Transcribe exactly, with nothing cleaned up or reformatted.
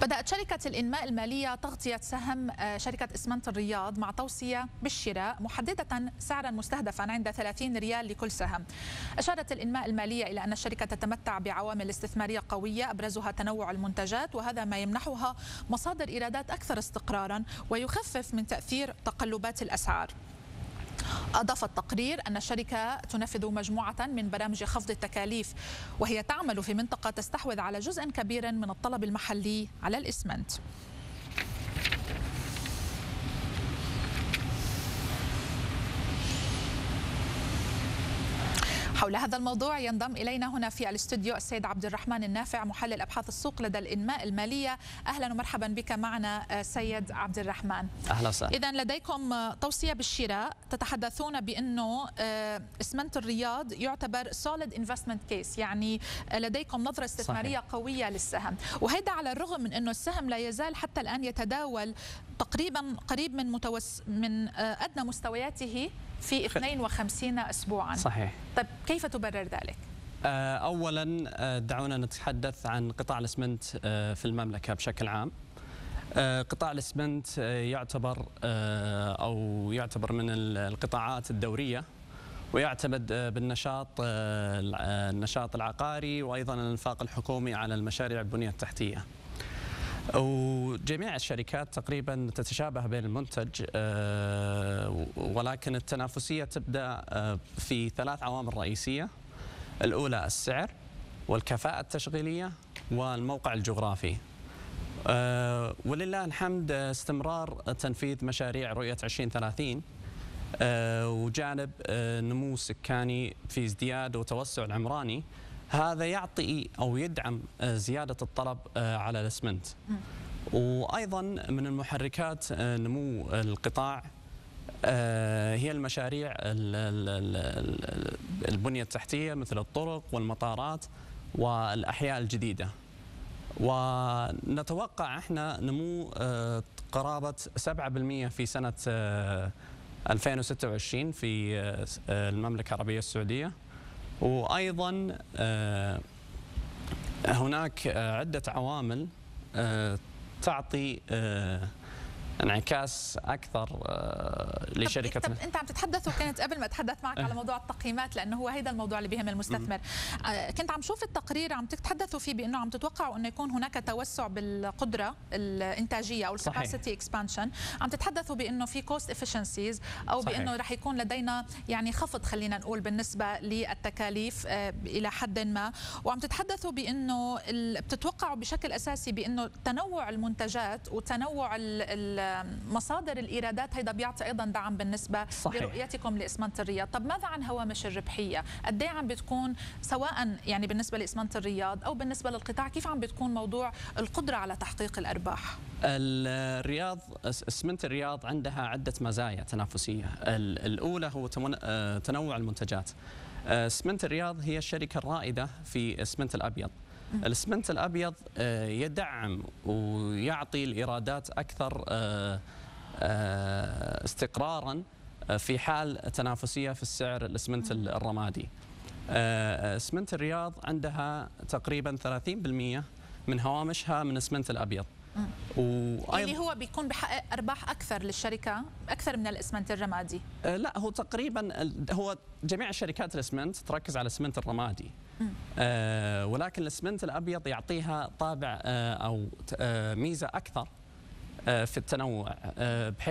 بدأت شركة الإنماء المالية تغطية سهم شركة إسمنت الرياض مع توصية بالشراء محددة سعرا مستهدفا عند ثلاثين ريال لكل سهم. أشارت الإنماء المالية إلى أن الشركة تتمتع بعوامل استثمارية قوية أبرزها تنوع المنتجات، وهذا ما يمنحها مصادر إيرادات أكثر استقرارا ويخفف من تأثير تقلبات الأسعار. أضاف التقرير أن الشركة تنفذ مجموعة من برامج خفض التكاليف، وهي تعمل في منطقة تستحوذ على جزء كبير من الطلب المحلي على الإسمنت. حول هذا الموضوع ينضم إلينا هنا في الاستوديو السيد عبد الرحمن النافع، محلل أبحاث السوق لدى الإنماء المالية. أهلا ومرحبا بك معنا سيد عبد الرحمن. أهلا وسهلا. إذن لديكم توصية بالشراء، تتحدثون بأنه إسمنت الرياض يعتبر solid investment case، يعني لديكم نظرة استثمارية صحيح. قوية للسهم، وهذا على الرغم من أنه السهم لا يزال حتى الآن يتداول تقريبا قريب من متوس من أدنى مستوياته في اثنين وخمسين أسبوعا. صحيح. طيب كيف تبرر ذلك؟ أولا دعونا نتحدث عن قطاع الإسمنت في المملكة بشكل عام. قطاع الإسمنت يعتبر أو يعتبر من القطاعات الدورية، ويعتمد بالنشاط النشاط العقاري وأيضا الإنفاق الحكومي على المشاريع البنية التحتية. وجميع الشركات تقريبا تتشابه بين المنتج، ولكن التنافسية تبدأ في ثلاث عوامل رئيسية. الأولى السعر، والكفاءة التشغيلية، والموقع الجغرافي. ولله الحمد استمرار تنفيذ مشاريع رؤية عشرين ثلاثين وجانب نمو سكاني في ازدياد وتوسع العمراني، هذا يعطي أو يدعم زيادة الطلب على الإسمنت. وأيضا من المحركات نمو القطاع هي المشاريع البنية التحتية مثل الطرق والمطارات والأحياء الجديدة. ونتوقع احنا نمو قرابة سبعة بالمئة في سنة ألفين وستة وعشرين في المملكة العربية السعودية. وأيضا هناك عدة عوامل تعطي انعكاس اكثر لشركه. طب انت عم تتحدث، وكنت قبل ما اتحدث معك على موضوع التقييمات لانه هو هيدا الموضوع اللي بيهم المستثمر. كنت عم شوف التقرير عم تتحدثوا فيه بانه عم تتوقعوا انه يكون هناك توسع بالقدره الانتاجيه او الكاباسيتي اكسبانشن. عم تتحدثوا بانه في كوست افشنسيز او صحيح. بانه رح يكون لدينا يعني خفض خلينا نقول بالنسبه للتكاليف الى حد ما، وعم تتحدثوا بانه بتتوقعوا بشكل اساسي بانه تنوع المنتجات وتنوع ال مصادر الإيرادات هيدا بيعطي أيضا دعم بالنسبة صحيح. لرؤيتكم لإسمنت الرياض. طب ماذا عن هوامش الربحية؟ قد ايه عم بتكون سواء يعني بالنسبة لإسمنت الرياض أو بالنسبة للقطاع، كيف عم بتكون موضوع القدرة على تحقيق الأرباح؟ الرياض إسمنت الرياض عندها عدة مزايا تنافسية. الأولى هو تنوع المنتجات. إسمنت الرياض هي الشركة الرائدة في الإسمنت الأبيض. الإسمنت الأبيض يدعم ويعطي الإيرادات أكثر استقرارا في حال تنافسية في السعر الإسمنت الرمادي. إسمنت الرياض عندها تقريبا ثلاثين بالمئة من هوامشها من الإسمنت الأبيض، اللي هو بيكون بحقق أرباح أكثر للشركة أكثر من الإسمنت الرمادي. لا، هو تقريبا هو جميع الشركات الإسمنت تركز على الإسمنت الرمادي، آه ولكن الإسمنت الأبيض يعطيها طابع آه أو آه ميزة أكثر آه في التنوع، آه